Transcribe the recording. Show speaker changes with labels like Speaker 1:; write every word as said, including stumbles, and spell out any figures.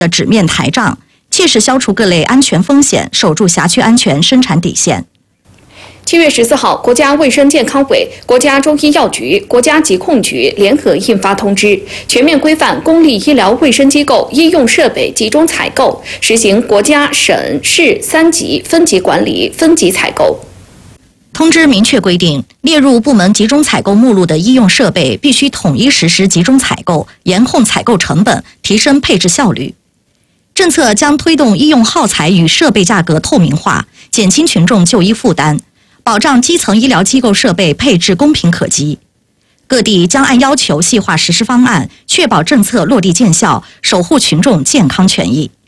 Speaker 1: 的纸面台账，切实消除各类安全风险，守住辖区安全生产底线。
Speaker 2: 七月十四号，国家卫生健康委、国家中医药局、国家疾控局联合印发通知，全面规范公立医疗卫生机构医用设备集中采购，实行国家、省市三级分级管理、分级采购。
Speaker 1: 通知明确规定，列入部门集中采购目录的医用设备必须统一实施集中采购，严控采购成本，提升配置效率。政策将推动医用耗材与设备价格透明化，减轻群众就医负担，保障基层医疗机构设备配置公平可及。各地将按要求细化实施方案，确保政策落地见效，守护群众健康权益。